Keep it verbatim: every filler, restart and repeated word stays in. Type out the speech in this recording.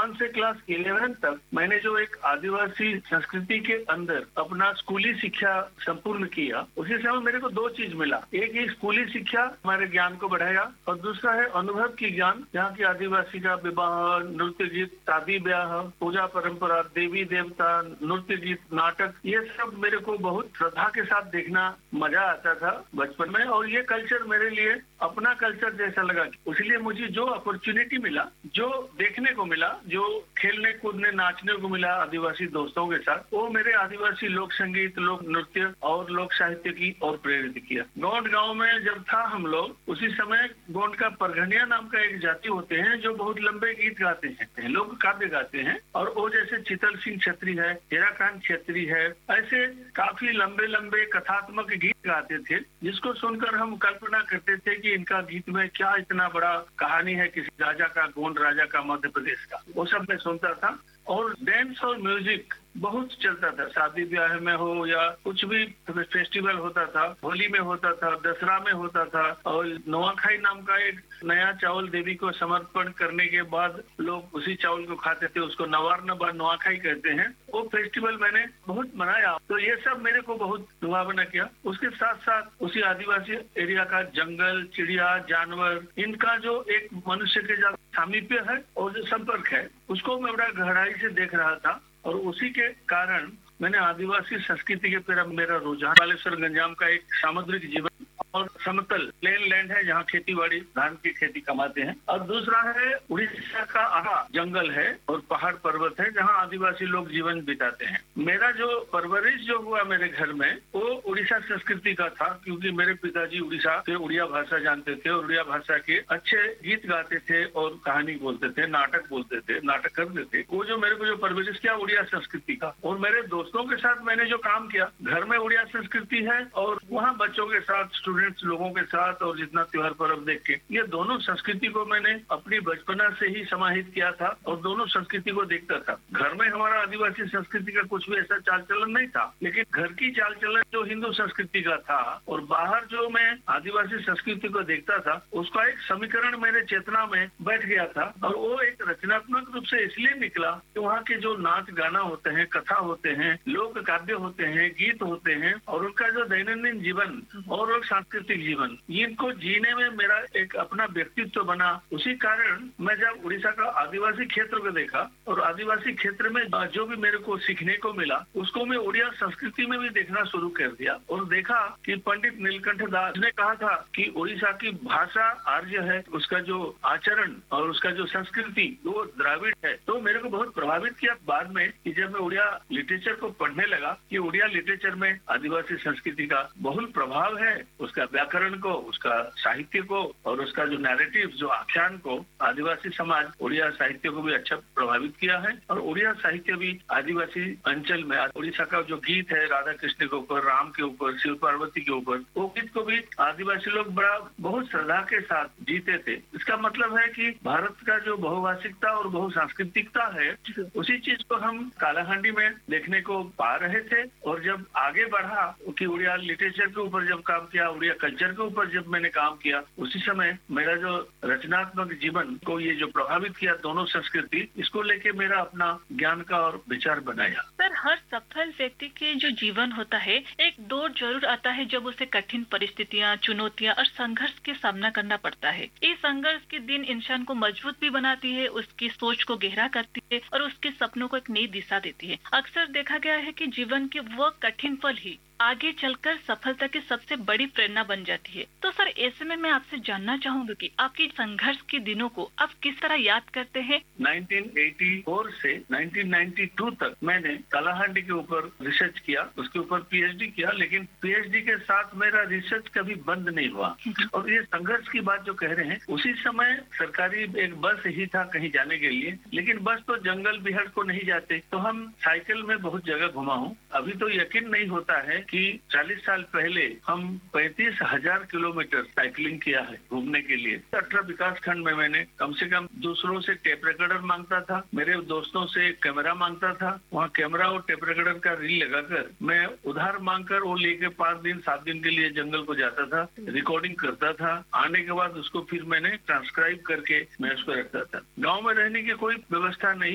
One से class eleven तक मैंने जो एक आदिवासी संस्कृति के अंदर अपना स्कूली शिक्षा संपूर्ण किया, उसी समय मेरे को दो चीज मिला। एक ही स्कूली शिक्षा हमारे ज्ञान को बढ़ाया और दूसरा है अनुभव की ज्ञान। यहाँ की आदिवासी का विवाह, नृत्य गीत, शादी ब्याह, पूजा परंपरा, देवी देवता, नृत्य गीत, नाटक, ये सब मेरे को बहुत श्रद्धा के साथ देखना मजा आता था बचपन में। और ये कल्चर मेरे लिए अपना कल्चर जैसा लगा। इसलिए मुझे जो अपॉर्चुनिटी मिला, जो देखने को मिला, जो खेलने कूदने नाचने को मिला आदिवासी दोस्तों के साथ, वो मेरे आदिवासी लोक संगीत, लोक नृत्य और लोक साहित्य की ओर प्रेरित किया। गोंड गांव में जब था हम लोग, उसी समय गोंड का परघनिया नाम का एक जाति होते हैं जो बहुत लंबे गीत गाते हैं, लोग काव्य गाते हैं। और वो जैसे चितल सिंह छेत्री है, हीराकांत छेत्री है, ऐसे काफी लंबे लंबे कथात्मक गीत गाते थे, जिसको सुनकर हम कल्पना करते थे कि इनका गीत में क्या इतना बड़ा कहानी है किसी राजा का, गोंड राजा का, मध्य प्रदेश का। वो सब मैं सुनता था। और डांस और म्यूजिक बहुत चलता था, शादी ब्याह में हो या कुछ भी फेस्टिवल होता था, होली में होता था, दसरा में होता था। और नवाखाई नाम का एक नया चावल देवी को समर्पण करने के बाद लोग उसी चावल को खाते थे, उसको नवार नबा नवाखाई कहते हैं। वो फेस्टिवल मैंने बहुत मनाया। तो ये सब मेरे को बहुत लुभावना किया। उसके साथ साथ उसी आदिवासी एरिया का जंगल, चिड़िया, जानवर, इनका जो एक मनुष्य के साथ सामीप्य है और जो संपर्क है, उसको मैं बड़ा गहराई से देख रहा था। और उसी के कारण मैंने आदिवासी संस्कृति के तरफ मेरा रुझान। बालेश्वर गंजाम का एक सामुद्रिक जीवन और समतल प्लेन लैंड है जहाँ खेती बाड़ी, धान की खेती कमाते हैं। और दूसरा है उड़ीसा का आहा जंगल है और पहाड़ पर्वत है जहाँ आदिवासी लोग जीवन बिताते हैं। मेरा जो परवरिश जो हुआ मेरे घर में वो उड़ीसा संस्कृति का था, क्योंकि मेरे पिताजी उड़ीसा के उड़िया भाषा जानते थे और उड़िया भाषा के अच्छे गीत गाते थे और कहानी बोलते थे, नाटक बोलते थे, नाटक करते थे। वो जो मेरे को जो परवरिश किया उड़िया संस्कृति का। और मेरे दोस्तों के साथ मैंने जो काम किया, घर में उड़िया संस्कृति है और वहाँ बच्चों के साथ, स्टूडेंट्स लोगों के साथ, और जितना त्योहार पर्व देख के, ये दोनों संस्कृति को मैंने अपनी बचपना से ही समाहित किया था और दोनों संस्कृति को देखता था। घर में हमारा आदिवासी संस्कृति का कुछ भी ऐसा चाल चलन नहीं था, लेकिन घर की चाल चलन जो हिंदू संस्कृति का था और बाहर जो मैं आदिवासी संस्कृति को देखता था, उसका एक समीकरण मेरे चेतना में बैठ गया था। और वो एक रचनात्मक रूप से इसलिए निकला कि वहाँ के जो नाच गाना होते हैं, कथा होते हैं, लोक काव्य होते हैं, गीत होते हैं, और उनका जो दैनंदिन जीवन और सांस्कृतिक जीवन, इनको जीने में मेरा एक अपना व्यक्तित्व बना। उसी कारण मैं जब उड़ीसा का आदिवासी क्षेत्र को देखा और आदिवासी क्षेत्र में जो भी मेरे को सीखने को मिला, उसको मैं उड़िया संस्कृति में भी देखना शुरू कर दिया। और देखा कि पंडित नीलकंठ दास ने कहा था कि उड़ीसा की भाषा आर्य है, उसका जो आचरण और उसका जो संस्कृति वो द्राविड़ है। तो मेरे को बहुत प्रभावित किया बाद में कि जब मैं उड़िया लिटरेचर को पढ़ने लगा कि उड़िया लिटरेचर में आदिवासी संस्कृति का बहुत प्रभाव है, उसका व्याकरण को, उसका साहित्य को और उसका जो नैरेटिव, जो आख्यान को आदिवासी समाज उड़िया साहित्य को भी अच्छा प्रभावित किया है। और उड़िया साहित्य भी आदिवासी अंचल में, उड़ीसा का जो गीत है राधा कृष्ण के ऊपर, राम के ऊपर, शिव पार्वती के ऊपर, वो गीत को भी आदिवासी लोग बड़ा बहुत श्रद्धा के साथ जीते थे। इसका मतलब है कि भारत का जो बहुभाषिकता और बहुसांस्कृतिकता है, उसी चीज को हम कालाहांडी में देखने को पा रहे थे। और जब आगे बढ़ा कि उड़िया लिटरेचर के ऊपर जब काम किया, उड़िया कल्चर के ऊपर जब मैंने काम किया, उसी समय मेरा जो रचनात्मक जीवन को ये जो प्रभावित किया दोनों संस्कृति, इसको लेके मेरा अपना ज्ञान का और विचार बनाया। सर, हर सफल व्यक्ति के जो जीवन होता है, एक दौर जरूर आता है जब उसे कठिन परिस्थितियाँ, चुनौतियाँ और संघर्ष के सामना करना पड़ता है। इस संघर्ष के दिन इंसान को मजबूत भी बनाती है, उसकी सोच को गहरा करती है और उसके सपनों को एक नई दिशा देती है। अक्सर देखा गया है कि जीवन के वो कठिन पल ही आगे चलकर सफलता की सबसे बड़ी प्रेरणा बन जाती है। तो सर, ऐसे में मैं आपसे जानना चाहूंगी कि आपकी संघर्ष के दिनों को आप किस तरह याद करते हैं? नाइनटीन एटी फोर से नाइनटीन नाइंटी टू तक मैंने कालाहांडी के ऊपर रिसर्च किया, उसके ऊपर पीएचडी किया, लेकिन पीएचडी के साथ मेरा रिसर्च कभी बंद नहीं हुआ। और ये संघर्ष की बात जो कह रहे हैं, उसी समय सरकारी एक बस ही था कहीं जाने के लिए, लेकिन बस तो जंगल बिहार को नहीं जाते, तो हम साइकिल में बहुत जगह घुमा हूँ। अभी तो यकीन नहीं होता है कि चालीस साल पहले हम पैंतीस हजार किलोमीटर साइकिलिंग किया है घूमने के लिए। अठारह विकास खंड में मैंने कम से कम दूसरों से टेप रिकॉर्डर मांगता था, मेरे दोस्तों से कैमरा मांगता था, वहाँ कैमरा और टेप रिकॉर्डर का रील लगाकर मैं उधार मांगकर वो लेके पांच दिन सात दिन के लिए जंगल को जाता था, रिकॉर्डिंग करता था। आने के बाद उसको फिर मैंने ट्रांसक्राइब करके मैं उसको रखता था। गाँव में रहने की कोई व्यवस्था नहीं